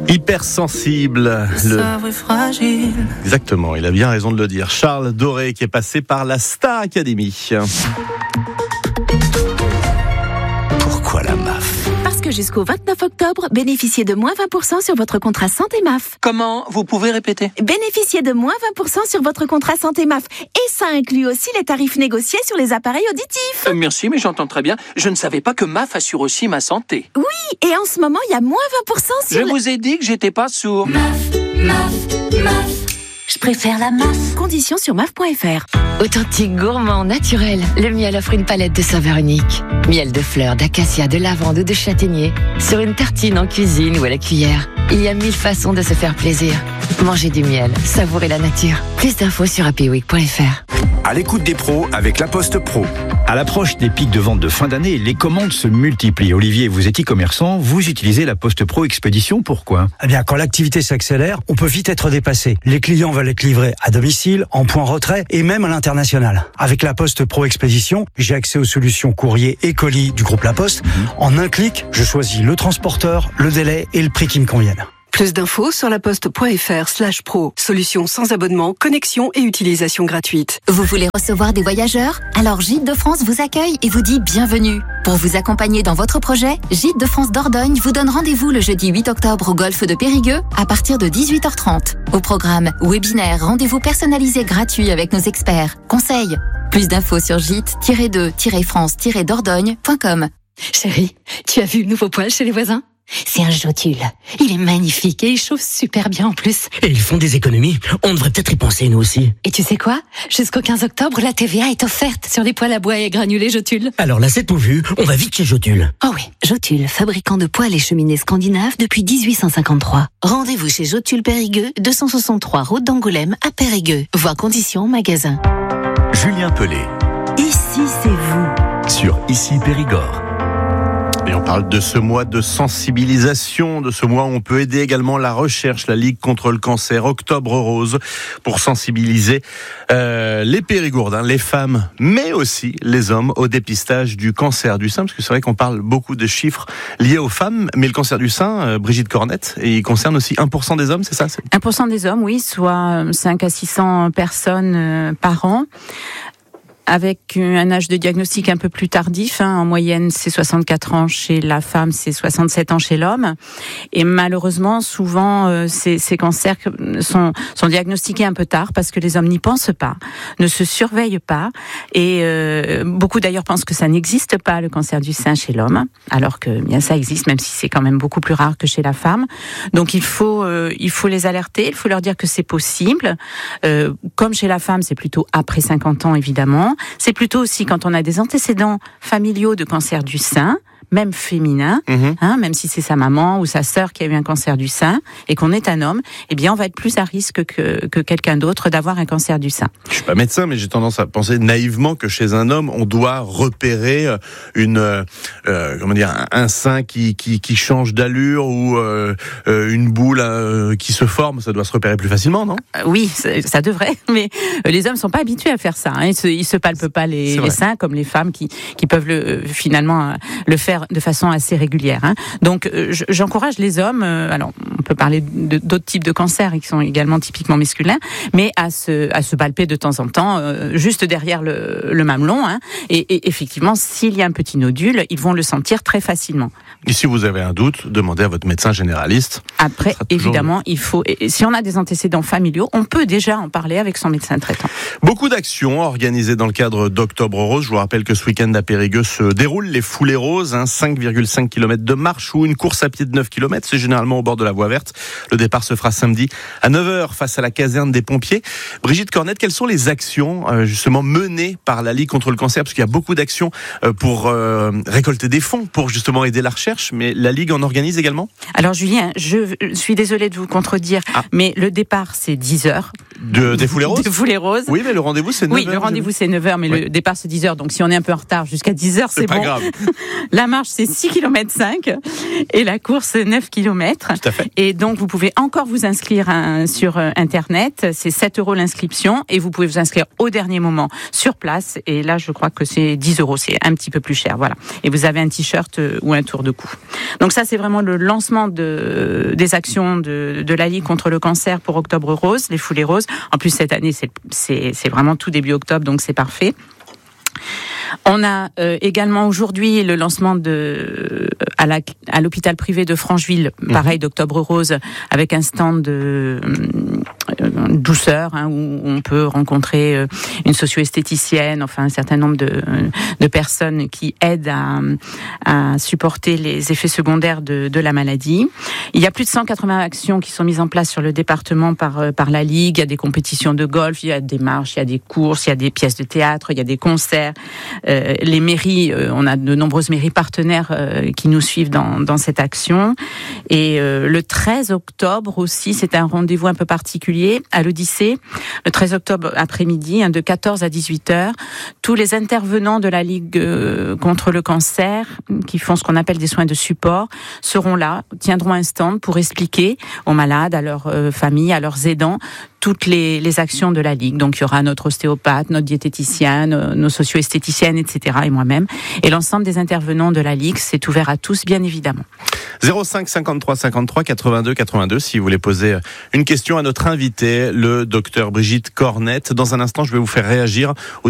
Hypersensible. Fragile. Exactement, il a bien raison de le dire. Charles Doré qui est passé par la Star Academy. Pourquoi la MAF ? Parce que jusqu'au 29 octobre, bénéficiez de moins 20% sur votre contrat santé MAF. Comment ? Vous pouvez répéter ? Bénéficiez de moins 20% sur votre contrat santé MAF. Et ça inclut aussi les tarifs négociés sur les appareils auditifs. Merci, mais j'entends très bien. Je ne savais pas que MAF assure aussi ma santé. Oui, et en ce moment, il y a moins 20% sur Je vous ai dit que j'étais pas sourd. MAF. Je préfère la MAF. Conditions sur maf.fr. Authentique, gourmand, naturel, le miel offre une palette de saveurs uniques. Miel de fleurs, d'acacia, de lavande ou de châtaignier. Sur une tartine en cuisine ou à la cuillère. Il y a 1000 façons de se faire plaisir. Mangez du miel, savourez la nature. Plus d'infos sur happyweek.fr. À l'écoute des pros avec La Poste Pro. À l'approche des pics de vente de fin d'année, les commandes se multiplient. Olivier, vous êtes e-commerçant, vous utilisez La Poste Pro Expédition, pourquoi ? Eh bien, quand l'activité s'accélère, on peut vite être dépassé. Les clients veulent être livrés à domicile, en point retrait et même à l'international. Avec La Poste Pro Expédition, j'ai accès aux solutions courrier et colis du groupe La Poste. En un clic, je choisis le transporteur, le délai et le prix qui me conviennent. Plus d'infos sur laposte.fr/pro. Solution sans abonnement, connexion et utilisation gratuite. Vous voulez recevoir des voyageurs ? Alors Gîtes de France vous accueille et vous dit bienvenue. Pour vous accompagner dans votre projet, Gîtes de France Dordogne vous donne rendez-vous le jeudi 8 octobre au golfe de Périgueux à partir de 18h30. Au programme, webinaire, rendez-vous personnalisé gratuit avec nos experts. Conseils. Plus d'infos sur gîtes-de-france-dordogne.com. Chérie, tu as vu le nouveau poêle chez les voisins ? C'est un Jotule. Il est magnifique et il chauffe super bien en plus. Et ils font des économies. On devrait peut-être y penser nous aussi. Et tu sais quoi ? Jusqu'au 15 octobre, la TVA est offerte sur les poêles à bois et granulés Jotule. Alors là, c'est tout vu. On va vite chez Jotule. Oh oui, Jotule, fabricant de poêles et cheminées scandinaves depuis 1853. Rendez-vous chez Jotule Périgueux, 263 route d'Angoulême à Périgueux. Voir conditions magasin. Julien Pellet. Ici, c'est vous. Sur Ici Périgord. Et on parle de ce mois de sensibilisation, de ce mois où on peut aider également la recherche, la Ligue contre le cancer, Octobre Rose, pour sensibiliser les Périgourdins, les femmes, mais aussi les hommes au dépistage du cancer du sein, parce que c'est vrai qu'on parle beaucoup de chiffres liés aux femmes, mais le cancer du sein, Brigitte Cornette, il concerne aussi 1% des hommes, c'est ça ? 1% des hommes, oui, soit 5 à 600 personnes par an. Avec un âge de diagnostic un peu plus tardif, en moyenne c'est 64 ans chez la femme, c'est 67 ans chez l'homme. Et malheureusement, souvent ces cancers sont diagnostiqués un peu tard parce que les hommes n'y pensent pas, ne se surveillent pas. Et beaucoup d'ailleurs pensent que ça n'existe pas, le cancer du sein chez l'homme, alors que bien ça existe, même si c'est quand même beaucoup plus rare que chez la femme. Donc il faut les alerter, il faut leur dire que c'est possible. Comme chez la femme, c'est plutôt après 50 ans évidemment. C'est plutôt aussi quand on a des antécédents familiaux de cancer du sein, même féminin, même si c'est sa maman ou sa sœur qui a eu un cancer du sein et qu'on est un homme, eh bien on va être plus à risque que quelqu'un d'autre d'avoir un cancer du sein. Je suis pas médecin, mais j'ai tendance à penser naïvement que chez un homme, on doit repérer un sein qui change d'allure ou une boule qui se forme, ça doit se repérer plus facilement, non ? Oui, ça devrait, mais les hommes sont pas habitués à faire ça. Ils se palpent pas les seins comme les femmes qui peuvent finalement le faire de façon assez régulière. Donc, j'encourage les hommes, alors on peut parler d'autres types de cancers qui sont également typiquement masculins, mais à se palper de temps en temps, juste derrière le mamelon. Et effectivement, s'il y a un petit nodule, ils vont le sentir très facilement. Et si vous avez un doute, demandez à votre médecin généraliste. Après, évidemment, si on a des antécédents familiaux, on peut déjà en parler avec son médecin traitant. Beaucoup d'actions organisées dans le cadre d'Octobre Rose. Je vous rappelle que ce week-end à Périgueux se déroulent les Foulées Roses, 5,5 km de marche ou une course à pied de 9 km. C'est généralement au bord de la voie verte. Le départ se fera samedi à 9h face à la caserne des pompiers. Brigitte Cornette, quelles sont les actions justement menées par la Ligue contre le cancer ? Parce qu'il y a beaucoup d'actions pour récolter des fonds, pour justement aider la recherche, mais la Ligue en organise également ? Alors Julien, je suis désolée de vous contredire, mais le départ c'est 10h. Des foulées roses. Des foulées roses. Oui, mais le rendez-vous c'est 9h. Oui, le rendez-vous c'est 9h, mais le départ c'est 10h. Donc si on est un peu en retard jusqu'à 10h, c'est pas bon. Grave. La marche c'est 6,5 km et la course 9 km. Tout à fait. Et donc vous pouvez encore vous inscrire sur Internet. C'est 7 € l'inscription et vous pouvez vous inscrire au dernier moment sur place. Et là, je crois que c'est 10 €. C'est un petit peu plus cher. Voilà. Et vous avez un t-shirt ou un tour de cou. Donc ça, c'est vraiment le lancement des actions de la Ligue contre le cancer pour Octobre Rose, les foulées roses. En plus, cette année, c'est vraiment tout début octobre, donc c'est parfait. On a également aujourd'hui le lancement à l'hôpital privé de Francheville, pareil d'Octobre Rose, avec un stand de douceur, où on peut rencontrer une socio-esthéticienne, enfin un certain nombre de personnes qui aident à supporter les effets secondaires de la maladie. Il y a plus de 180 actions qui sont mises en place sur le département par la Ligue. Il y a des compétitions de golf, il y a des marches, il y a des courses, il y a des pièces de théâtre, il y a des concerts. Les mairies, on a de nombreuses mairies partenaires qui nous suivent dans cette action. Et le 13 octobre aussi, c'est un rendez-vous un peu particulier à l'Odyssée. Le 13 octobre après-midi, de 14 à 18h, tous les intervenants de la Ligue contre le cancer, qui font ce qu'on appelle des soins de support, seront là, tiendront un stand pour expliquer aux malades, à leurs familles, à leurs aidants, toutes les actions de la Ligue. Donc, il y aura notre ostéopathe, notre diététicien, nos socio-esthéticiennes, etc. et moi-même. Et l'ensemble des intervenants de la Ligue, c'est ouvert à tous, bien évidemment. 05 53 53 82 82, si vous voulez poser une question à notre invité, le docteur Brigitte Cornette. Dans un instant, je vais vous faire réagir